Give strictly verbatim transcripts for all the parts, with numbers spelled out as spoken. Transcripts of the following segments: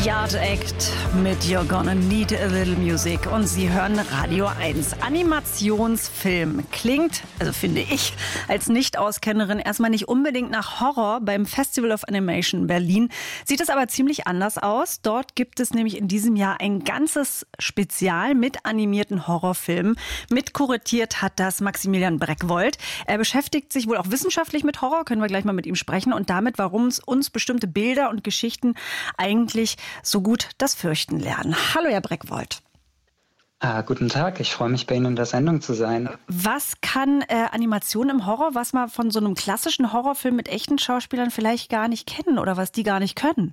Yard Act mit You're Gonna Need a Little Music und Sie hören Radio eins. Animationsfilm klingt, also finde ich, als Nicht-Auskennerin erstmal nicht unbedingt nach Horror. Beim Festival of Animation Berlin sieht es aber ziemlich anders aus. Dort gibt es nämlich in diesem Jahr ein ganzes Spezial mit animierten Horrorfilmen. Mit kuratiert hat das Maximilian Breckwold. Er beschäftigt sich wohl auch wissenschaftlich mit Horror, können wir gleich mal mit ihm sprechen, und damit, warum es uns bestimmte Bilder und Geschichten eigentlich so gut das Fürchten lernen. Hallo, Herr Breckwold. Ah, guten Tag, ich freue mich, bei Ihnen in der Sendung zu sein. Was kann äh, Animation im Horror, was man von so einem klassischen Horrorfilm mit echten Schauspielern vielleicht gar nicht kennen oder was die gar nicht können?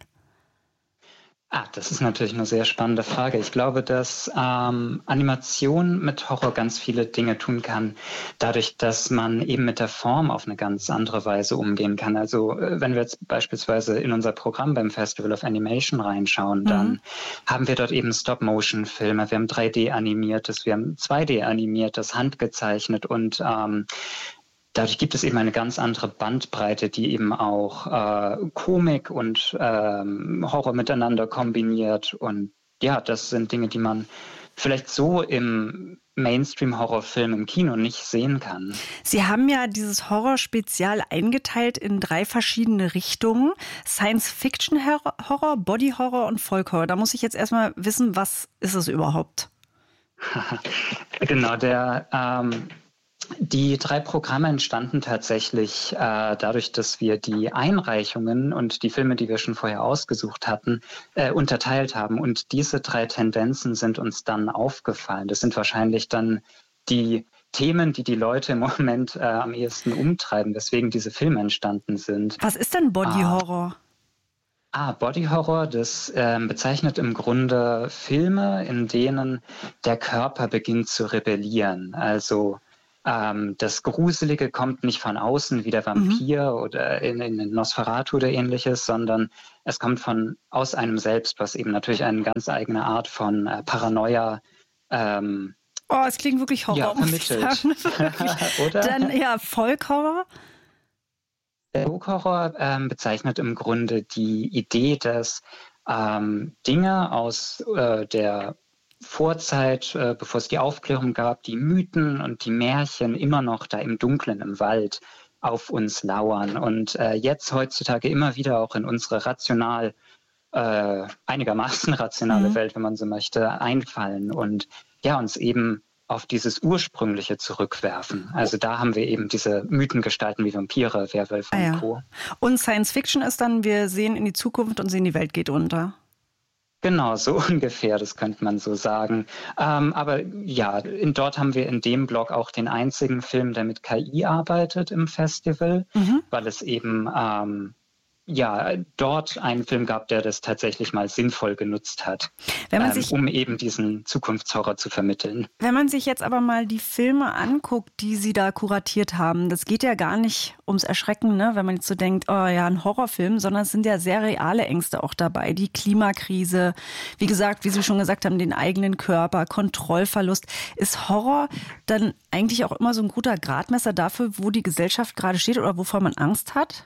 Ah, das ist natürlich eine sehr spannende Frage. Ich glaube, dass ähm, Animation mit Horror ganz viele Dinge tun kann, dadurch, dass man eben mit der Form auf eine ganz andere Weise umgehen kann. Also äh, wenn wir jetzt beispielsweise in unser Programm beim Festival of Animation reinschauen, mhm. dann haben wir dort eben Stop-Motion-Filme, wir haben drei D-animiertes, wir haben zwei D-animiertes, handgezeichnet und ähm, dadurch gibt es eben eine ganz andere Bandbreite, die eben auch äh, Komik und ähm, Horror miteinander kombiniert. Und ja, das sind Dinge, die man vielleicht so im Mainstream-Horrorfilm im Kino nicht sehen kann. Sie haben ja dieses Horror-Spezial eingeteilt in drei verschiedene Richtungen. Science-Fiction-Horror, Body-Horror und Folk-Horror. Da muss ich jetzt erstmal wissen, was ist es überhaupt? Genau, der... Ähm, Die drei Programme entstanden tatsächlich äh, dadurch, dass wir die Einreichungen und die Filme, die wir schon vorher ausgesucht hatten, äh, unterteilt haben. Und diese drei Tendenzen sind uns dann aufgefallen. Das sind wahrscheinlich dann die Themen, die die Leute im Moment äh, am ehesten umtreiben, weswegen diese Filme entstanden sind. Was ist denn Body Horror? Ah, Body Horror, das äh, bezeichnet im Grunde Filme, in denen der Körper beginnt zu rebellieren. Also Ähm, das Gruselige kommt nicht von außen wie der Vampir mhm. oder in, in Nosferatu oder ähnliches, sondern es kommt von aus einem selbst, was eben natürlich eine ganz eigene Art von äh, Paranoia ähm, Oh, es klingt wirklich Horror, ja, vermittelt. Muss ich sagen. Oder? Dann ja, Folk-Horror? Der Folk-Horror ähm, bezeichnet im Grunde die Idee, dass ähm, Dinge aus äh, der Vorzeit, äh, bevor es die Aufklärung gab, die Mythen und die Märchen immer noch da im Dunklen, im Wald auf uns lauern und äh, jetzt heutzutage immer wieder auch in unsere rational, äh, einigermaßen rationale mhm. Welt, wenn man so möchte, einfallen und ja, uns eben auf dieses Ursprüngliche zurückwerfen. Also da haben wir eben diese Mythengestalten wie Vampire, Werwölfe ah, ja. und Co. Und Science Fiction ist dann, wir sehen in die Zukunft und sehen, die Welt geht unter. Genau, so ungefähr, das könnte man so sagen. Ähm, aber ja, in, dort haben wir in dem Blog auch den einzigen Film, der mit K I arbeitet im Festival, mhm. weil es eben ähm, ja dort einen Film gab, der das tatsächlich mal sinnvoll genutzt hat, wenn man ähm, sich, um eben diesen Zukunftshorror zu vermitteln. Wenn man sich jetzt aber mal die Filme anguckt, die Sie da kuratiert haben, das geht ja gar nicht ums Erschrecken, ne? Wenn man jetzt so denkt, oh ja, ein Horrorfilm, sondern es sind ja sehr reale Ängste auch dabei. Die Klimakrise, wie gesagt, wie Sie schon gesagt haben, den eigenen Körper, Kontrollverlust. Ist Horror dann eigentlich auch immer so ein guter Gradmesser dafür, wo die Gesellschaft gerade steht oder wovor man Angst hat?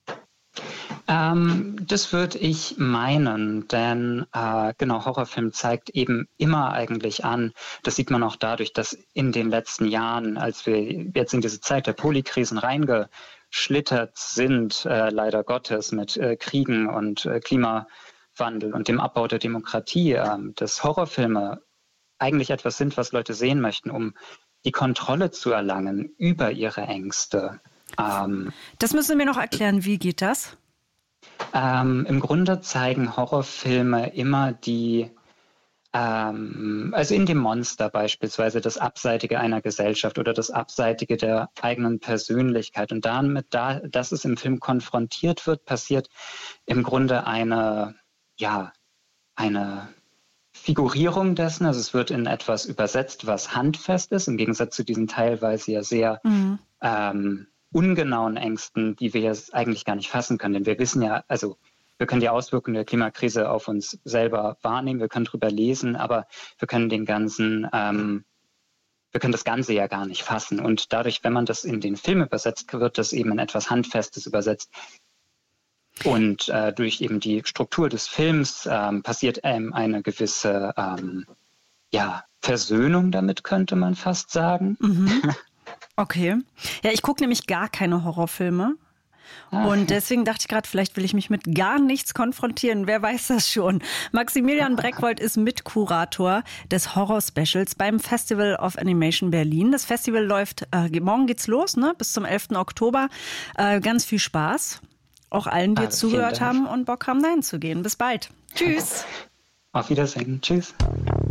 Ähm, das würde ich meinen, denn äh, genau, Horrorfilm zeigt eben immer eigentlich an, das sieht man auch dadurch, dass in den letzten Jahren, als wir jetzt in diese Zeit der Polykrisen reingeschlittert sind, äh, leider Gottes, mit äh, Kriegen und äh, Klimawandel und dem Abbau der Demokratie, äh, dass Horrorfilme eigentlich etwas sind, was Leute sehen möchten, um die Kontrolle zu erlangen über ihre Ängste. Ähm, das müssen wir noch erklären. Wie geht das? Ähm, Im Grunde zeigen Horrorfilme immer die, ähm, also in dem Monster beispielsweise, das Abseitige einer Gesellschaft oder das Abseitige der eigenen Persönlichkeit. Und damit, da, dass es im Film konfrontiert wird, passiert im Grunde eine, ja, eine Figurierung dessen. Also es wird in etwas übersetzt, was handfest ist, im Gegensatz zu diesen teilweise ja sehr mhm. ähm, ungenauen Ängsten, die wir jetzt eigentlich gar nicht fassen können. Denn wir wissen ja, also wir können die Auswirkungen der Klimakrise auf uns selber wahrnehmen, wir können drüber lesen, aber wir können den ganzen, ähm, wir können das Ganze ja gar nicht fassen. Und dadurch, wenn man das in den Film übersetzt, wird das eben in etwas Handfestes übersetzt. Und äh, durch eben die Struktur des Films ähm, passiert ähm, eine gewisse ähm, ja, Versöhnung damit, könnte man fast sagen. Mhm. Okay. Ja, ich gucke nämlich gar keine Horrorfilme. Ah. Und deswegen dachte ich gerade, vielleicht will ich mich mit gar nichts konfrontieren. Wer weiß das schon? Maximilian Breckwold ist Mitkurator des Horror-Specials beim Festival of Animation Berlin. Das Festival läuft, äh, morgen geht's los, ne? Bis zum elften Oktober. Äh, ganz viel Spaß. Auch allen, die jetzt zugehört haben und Bock haben, dahin zu gehen. Bis bald. Tschüss. Auf Wiedersehen. Tschüss.